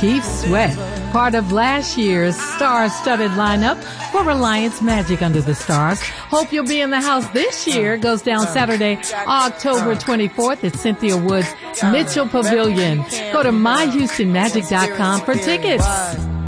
Keith Sweat, part of last year's star-studded lineup for Reliance Magic Under the Stars. Hope you'll be in the house this year. It goes down Saturday, October 24th at Cynthia Woods Mitchell Pavilion. Go to myhoustonmagic.com for tickets.